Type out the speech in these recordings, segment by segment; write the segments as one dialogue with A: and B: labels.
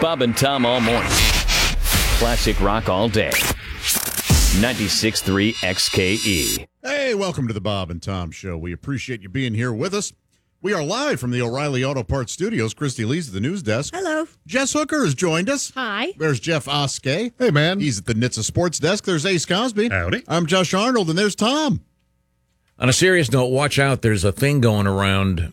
A: Bob and Tom all morning. Classic rock all day. 96.3 XKE.
B: Hey, welcome to the Bob and Tom Show. We appreciate you being here with us. We are live from the O'Reilly Auto Parts Studios. Christy Lee's at the news desk.
C: Hello.
B: Jess Hooker has joined us.
C: Hi.
B: There's Jeff Oskey.
D: Hey, man.
B: He's at the NHTSA Sports Desk. There's Ace Cosby.
D: Howdy.
B: I'm Josh Arnold, and there's Tom.
E: On a serious note, watch out. There's a thing going around.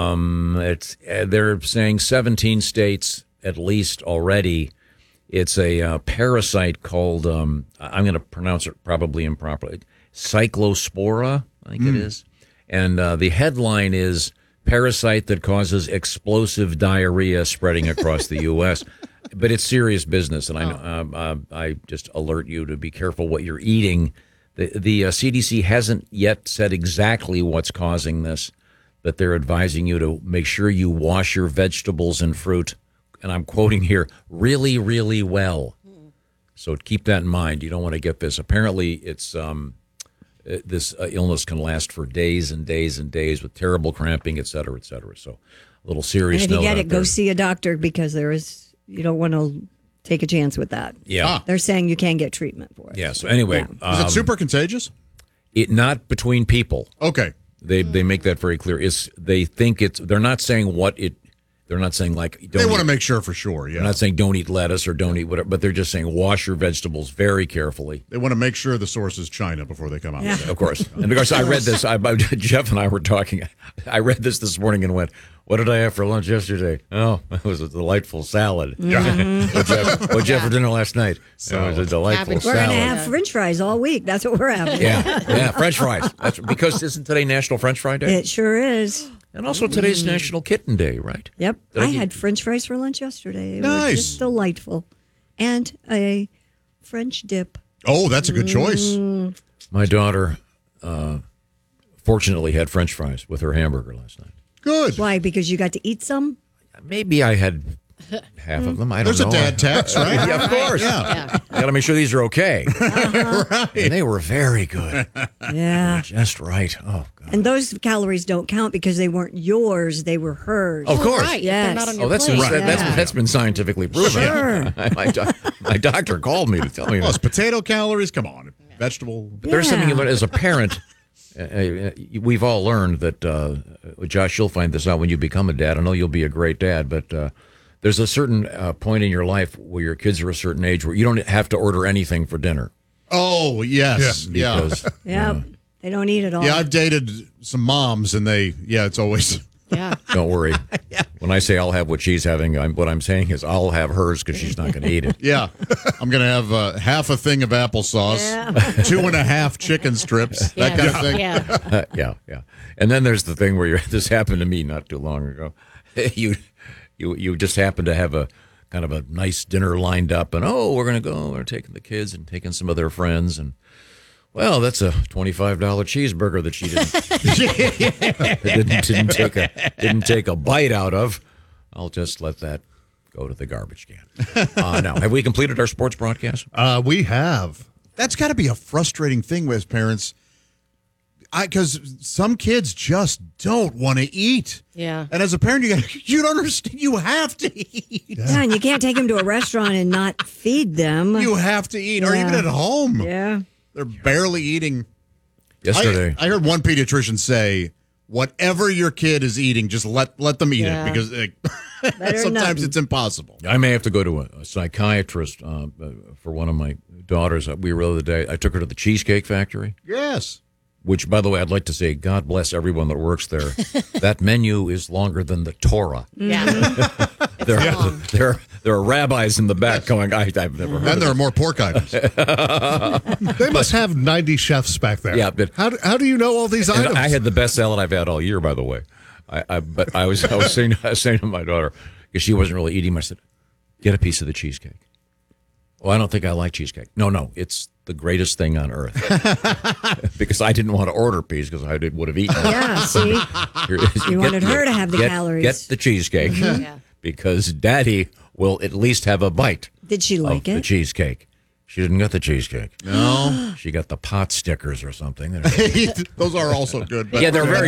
E: They're saying 17 states at least already. It's a parasite called, I'm going to pronounce it probably improperly, Cyclospora, I think it is. And the headline is, parasite that causes explosive diarrhea spreading across the U.S. But it's serious business, and I just alert you to be careful what you're eating. The CDC hasn't yet said exactly what's causing this, but they're advising you to make sure you wash your vegetables and fruit, and I'm quoting here, really, really well. So keep that in mind. You don't want to get this. Apparently, it's this illness can last for days and days and days with terrible cramping, et cetera, et cetera. So a little serious note.
C: And if you get it,
E: there.
C: go see a doctor because you don't want to take a chance with that.
E: Yeah.
C: They're saying you can get treatment for it.
E: Yeah. So anyway,
B: Is it super contagious?
E: it not between people.
B: Okay.
E: They make that very clear. They think it's. They're not saying what it. They're not saying like.
B: They want to make sure for sure, yeah.
E: They're not saying don't eat lettuce or don't eat whatever, but they're just saying wash your vegetables very carefully.
B: They want to make sure the source is China before they come out.
C: Yeah.
E: Of course. And of course, I read this. Jeff and I were talking. I read this morning and went, what did I have for lunch yesterday? Oh, it was a delightful salad. What'd you have for dinner last night? So it was a delightful
C: We're
E: salad.
C: going to have French fries all week. That's what we're having.
E: Yeah, French fries. That's because isn't today National French Fry Day?
C: It sure is.
E: And also today's National Kitten Day, right?
C: Yep.
E: Did I
C: I
E: get-
C: had French fries for lunch yesterday. It
B: Nice.
C: was just delightful. And a French dip.
B: Oh, that's a good choice.
E: My daughter fortunately had French fries with her hamburger last night.
B: Good.
C: Why? Because you got to eat some?
E: Maybe I had half of them. I don't
B: There's
E: know.
B: a dad tax, right?
E: Yeah, of course.
B: Yeah.
E: I got to make sure these are okay.
B: Right.
E: And they were very good.
C: Yeah.
E: Just right. Oh, God.
C: And those calories don't count because they weren't yours, they were hers.
E: Of course.
F: Right.
C: Yes.
F: They're not on your
E: Oh, that's
F: plate.
E: that's been scientifically proven.
C: Sure.
E: My doctor called me to tell me
B: Well, it's
E: that.
B: potato calories. Come on. Vegetable.
E: But there's something you
C: Yeah.
E: learn as a parent. We've all learned that, Josh, you'll find this out when you become a dad. I know you'll be a great dad, but there's a certain point in your life where your kids are a certain age where you don't have to order anything for dinner.
B: Oh, yes. Yeah.
E: Because,
C: Yep. They don't eat it all.
B: Yeah, I've dated some moms, and it's always.
F: Yeah.
E: don't worry. When I say I'll have what she's having, what I'm saying is I'll have hers because she's not going to eat it.
B: Yeah. I'm going to have half a thing of applesauce, 2.5 chicken strips, that kind of thing.
F: Yeah.
E: Yeah. And then there's the thing where this happened to me not too long ago. You just happen to have a kind of a nice dinner lined up, and we're taking the kids and taking some of their friends, and well, that's a $25 cheeseburger that she didn't take a bite out of. I'll just let that go to the garbage can. Now, have we completed our sports broadcast?
D: We have.
B: That's got to be a frustrating thing with parents. Because some kids just don't want to eat.
F: Yeah.
B: And as a parent, you don't understand. You have to eat.
C: Yeah, and you can't take them to a restaurant and not feed them.
B: You have to eat. Or
C: Yeah.
B: even at home.
C: Yeah.
B: They're barely eating.
E: Yesterday.
B: I heard one pediatrician say, whatever your kid is eating, just let them eat
F: Yeah.
B: it. Because
C: Better
B: sometimes
C: nothing.
B: it's impossible.
E: I may have to go to a psychiatrist for one of my daughters. We were the other day. I took her to the Cheesecake Factory,
B: Yes.
E: which, by the way, I'd like to say, God bless everyone that works there. That menu is longer than the Torah.
F: Yeah.
E: There are rabbis in the back going, I've never heard
B: And
E: of
B: there are
E: it.
B: more pork items.
D: They must have 90 chefs back there.
E: Yeah, but-
D: how do you know all these
E: And
D: items?
E: I had the best salad I've had all year, by the way. But I was saying to my daughter, because she wasn't really eating, I said, get a piece of the cheesecake. Oh, I don't think I like cheesecake. No, it's the greatest thing on earth. Because I didn't want to order a piece because I would have eaten it.
C: Yeah, see? You wanted her to have the calories.
E: Get the cheesecake
F: Yeah.
E: because Daddy will at least have a bite
C: Did she
E: of
C: like
E: the
C: it?
E: cheesecake. She didn't get the cheesecake.
B: No.
E: She got the pot stickers or something.
B: Those are also good. But
E: Yeah, they're very